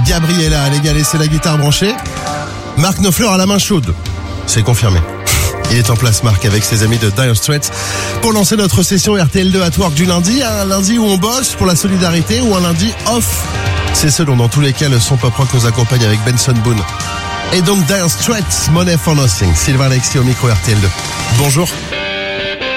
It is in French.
Gabriella, les gars, laissez la guitare branchée. Marc Knopfler a la main chaude. C'est confirmé. Il est en place, Marc, avec ses amis de Dire Straits pour lancer notre session RTL2 at Work du lundi. Un lundi où on bosse pour la solidarité ou un lundi off. C'est selon, dans tous les cas, le son pop rock nous accompagne avec Benson Boone. Et donc Dire Straits, Money for Nothing. Sylvain Alexis au micro RTL2. Bonjour.